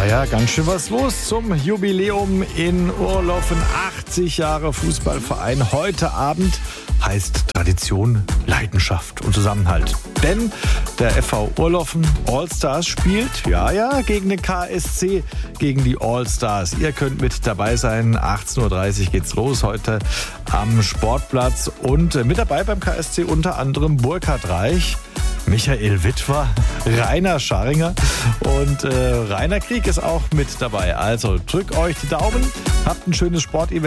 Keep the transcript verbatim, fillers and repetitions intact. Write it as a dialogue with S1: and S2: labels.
S1: Ja, ja, ganz schön was los zum Jubiläum in Urlaufen. achtzig Jahre Fußballverein. Heute Abend heißt Tradition, Leidenschaft und Zusammenhalt. Denn der F V Urlaufen Allstars spielt, ja, ja, gegen den K S C, gegen die Allstars. Ihr könnt mit dabei sein. achtzehn Uhr dreißig geht's los heute am Sportplatz. Und mit dabei beim K S C unter anderem Burkhard Reich, Michael Witwer, Rainer Scharinger und äh, Rainer Krieg ist auch mit dabei. Also drückt euch die Daumen, habt ein schönes Sportevent.